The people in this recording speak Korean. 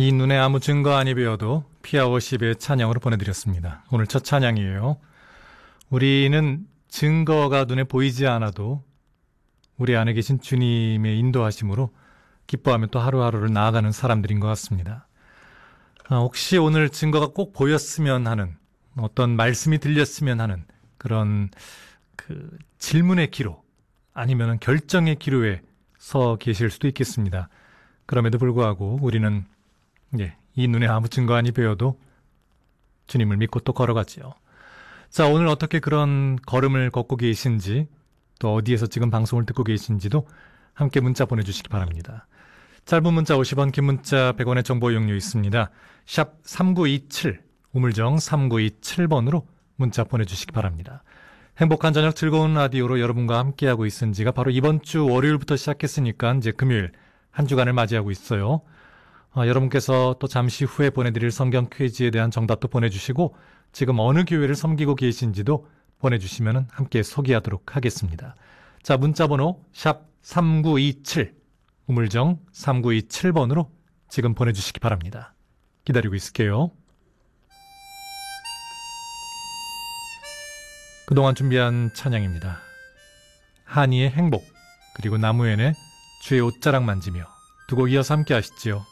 이 눈에 아무 증거 아니 배어도 피아워십의 찬양으로 보내드렸습니다. 오늘 첫 찬양이에요. 우리는 증거가 눈에 보이지 않아도 우리 안에 계신 주님의 인도하심으로 기뻐하며 또 하루하루를 나아가는 사람들인 것 같습니다. 혹시 오늘 증거가 꼭 보였으면 하는, 어떤 말씀이 들렸으면 하는 그런 질문의 기로, 아니면 결정의 기로에 서 계실 수도 있겠습니다. 그럼에도 불구하고 우리는 이 눈에 아무 증거 아니 배어도 주님을 믿고 또 걸어가지요. 자, 오늘 어떻게 그런 걸음을 걷고 계신지, 또 어디에서 지금 방송을 듣고 계신지도 함께 문자 보내주시기 바랍니다. 짧은 문자 50원, 긴 문자 100원의 정보 이용료 있습니다. 샵 3927, 우물정 3927번으로 문자 보내주시기 바랍니다. 행복한 저녁 즐거운 라디오로 여러분과 함께하고 있은 지가 바로 이번 주 월요일부터 시작했으니까 이제 금요일 한 주간을 맞이하고 있어요. 여러분께서 또 잠시 후에 보내드릴 성경 퀴즈에 대한 정답도 보내주시고, 지금 어느 교회를 섬기고 계신지도 보내주시면 함께 소개하도록 하겠습니다. 자, 문자번호 샵 3927, 우물정 3927번으로 지금 보내주시기 바랍니다. 기다리고 있을게요. 그동안 준비한 찬양입니다. 한이의 행복, 그리고 나무엔의 주의 옷자락 만지며, 두 곡 이어서 함께 하시죠.